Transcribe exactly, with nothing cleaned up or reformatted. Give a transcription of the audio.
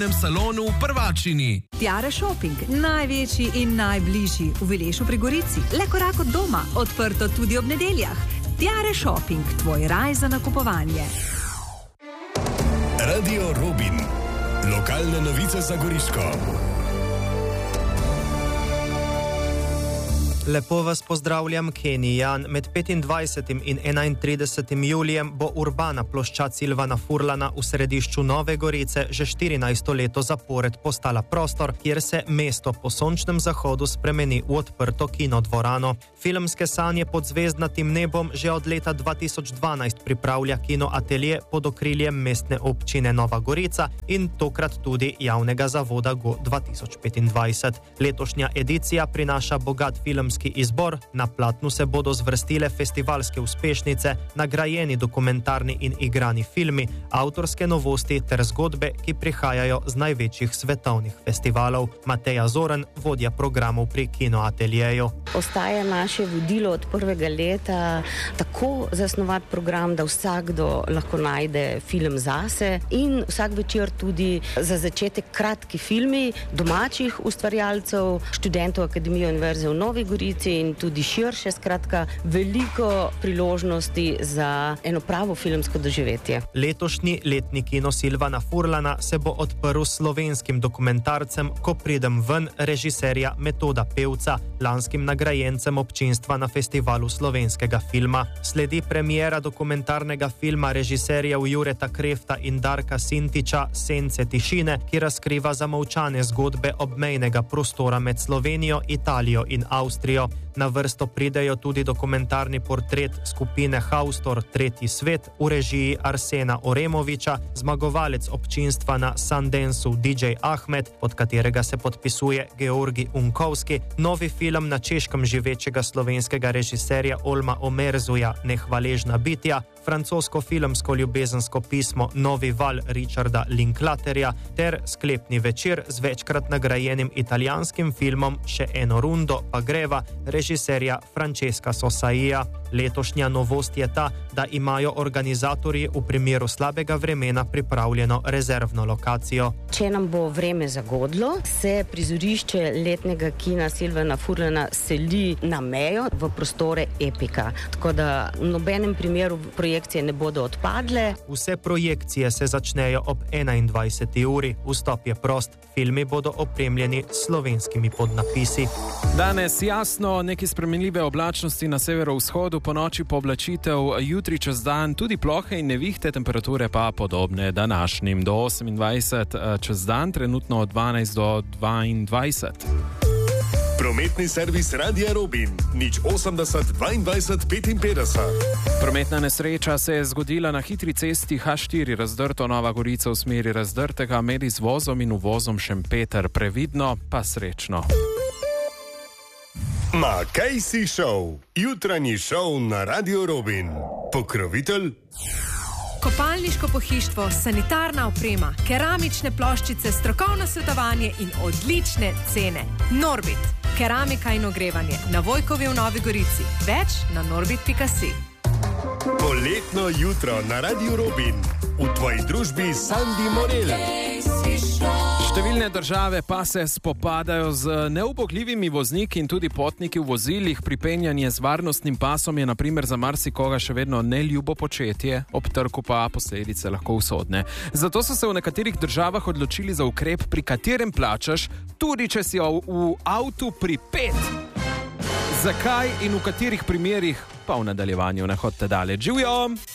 spletnem salonu v Prvačini. Tiare Shopping, največji in najbližji v Vilešu pri Gorici. Le korak od doma, odprto tudi ob nedeljah. Tiare Shopping, tvoj raj za nakupovanje. Radio Robin. Lokalne novice za Goriško. Lepo vas pozdravljam, Kenny Jan. Med petindvajsetim in enaintridesetim julijem bo urbana ploščad Silvana Furlana v središču Nove Gorice že štirinajsto leto zapored postala prostor, kjer se mesto po sončnem zahodu spremeni v odprto kinodvorano. Filmske sanje pod zvezdnatim nebom že od leta dva tisoč dvanajst pripravlja Kino Atelje pod okriljem mestne občine Nova Gorica in tokrat tudi javnega zavoda Go dva tisoč petindvajset. Letošnja edicija prinaša bogat film izbor, na platnu se bodo zvrstile festivalske uspešnice, nagrajeni dokumentarni in igrani filmi, avtorske novosti ter zgodbe, ki prihajajo z največjih svetovnih festivalov. Mateja Zoran, vodja programov pri Kino Ateljeju. Ostaja naše vodilo od prvega leta tako zasnovati program, da vsakdo lahko najde film zase in vsak večer tudi za začetek kratki filmi domačih ustvarjalcev, študentov Akademije Univerze v Novi Gorici in tudi širše, skratka, veliko priložnosti za eno pravo filmsko doživetje. Letošnji letni kino Silvana Furlana se bo odprl s slovenskim dokumentarcem Ko pridem ven režiserja Metoda Pevca, lanskim nagrajencem občinstva na festivalu slovenskega filma. Sledi premiera dokumentarnega filma režiserjev Jureta Krefta in Darka Sintiča Sence tišine, ki razkriva zamolčane zgodbe obmejnega prostora med Slovenijo, Italijo in Avstrijo. Na vrsto pridejo tudi dokumentarni portret skupine Haustor Tretji svet v režiji Arsena Oremoviča, zmagovalec občinstva na Sundanceu D J Ahmed, pod katerega se podpisuje Georgi Unkovski, novi film na češkem živečega slovenskega režiserja Olma Omerzuja Nehvaležna bitja, francosko filmsko ljubezensko pismo Novi val Richarda Linklaterja ter sklepni večer z večkrat nagrajenim italijanskim filmom Še eno rundo pa greva režiserja Francesca Sosaija. Letošnja novost je ta, da imajo organizatorji v primeru slabega vremena pripravljeno rezervno lokacijo. Če nam bo vreme zagodlo, se prizorišče letnega kina Silvana Furlana seli na mejo v prostore Epika. Tako da v nobenem primeru projekcije ne bodo odpadle. Vse projekcije se začnejo ob enaindvajseti uri. Vstop je prost. Filmi bodo opremljeni s slovenskimi podnapisi. Danes jasno, neki spremenljive oblačnosti na severovzhodu, po noči pooblačitev, jutri čez dan tudi plohe in nevihte, temperature pa podobne današnjim do osemindvajset, čez dan trenutno od dvanajst do dvaindvajset. Prometni servis Radia Robin, nič osemdeset dvaindvajset petinpetdeset. Prometna nesreča se je zgodila na hitri cesti H štiri Razdrto Nova Gorica v smeri Razdrtega med izvozom in uvozom Šempeter. Previdno pa srečno. Ma Casey Show, jutranji šov na Radio Robin. Pokrovitelj Kopalniško pohištvo, sanitarna oprema, keramične ploščice, strokovno svetovanje in odlične cene. Norbit, keramika in ogrevanje na Vojkovi v Novi Gorici. Več na norbit pika si. Poletno jutro na Radio Robin. V tvoji družbi Sandi Morel. Številne države pa se spopadajo z neubogljivimi vozniki in tudi potniki v vozilih. Pripenjanje z varnostnim pasom je na primer za marsikoga še vedno neljubo početje, ob trku pa posledice lahko usodne. Zato so se v nekaterih državah odločili za ukrep, pri katerem plačaš, tudi če si v avtu pripet. Zakaj in v katerih primerih pa v nadaljevanju ne hodite daleč. Živjo!